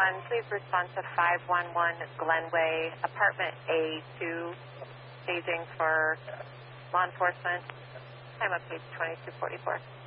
please respond to 511 Glenway, apartment A2, staging for law enforcement. Time of page 2244.